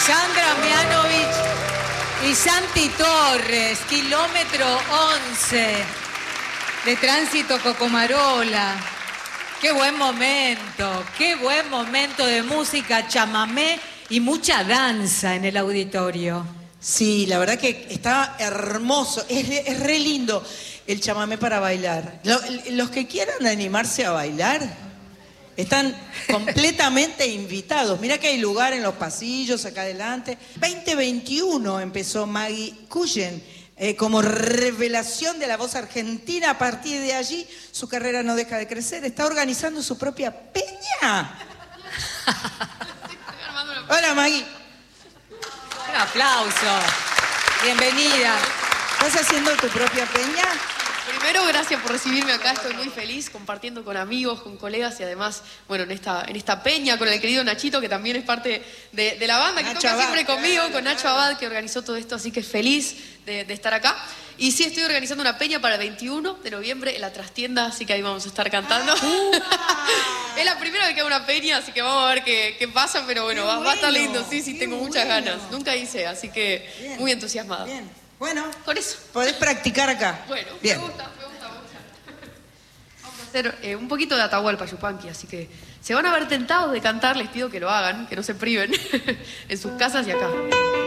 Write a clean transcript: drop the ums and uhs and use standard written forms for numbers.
Sandra Mianovich y Santi Torres, kilómetro 11 de Tránsito Cocomarola. Qué buen momento de música, chamamé y mucha danza en el auditorio. Sí, la verdad que está hermoso, es re lindo el chamamé para bailar. Los que quieran animarse a bailar están completamente invitados. Mirá que hay lugar en los pasillos, acá adelante. 2021 empezó Maggie Cullen como revelación de la voz argentina. A partir de allí, su carrera no deja de crecer. Está organizando su propia peña. Hola, Maggie. Un aplauso. Bienvenida. ¿Estás haciendo tu propia peña? Primero, gracias por recibirme acá, estoy muy feliz compartiendo con amigos, con colegas y además, bueno, en esta peña con el querido Nachito, que también es parte de la banda, que Nacho toca Abad, siempre conmigo, con Nacho Abad, que organizó todo esto, así que feliz de estar acá. Y sí, estoy organizando una peña para el 21 de noviembre en la trastienda, así que ahí vamos a estar cantando. Es la primera vez que hago una peña, así que vamos a ver qué pasa, pero bueno, va a estar lindo, sí, tengo muchas ganas. Nunca hice, así que muy entusiasmada. Bien. Bueno, con eso. Podés practicar acá. Bueno, bien. Me gusta. Vamos a hacer un poquito de Atahualpa Yupanqui, así que se van a ver tentados de cantar, les pido que lo hagan, que no se priven en sus casas y acá.